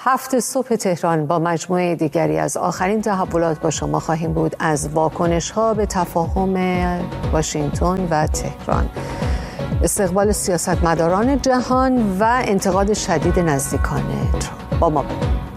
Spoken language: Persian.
7 صبح تهران با مجموعه دیگری از آخرین تحولات با شما خواهیم بود، از واکنش‌ها به تفاهم واشنگتن و تهران، استقبال سیاستمداران جهان و انتقاد شدید نزدیکان ترامپ. با ما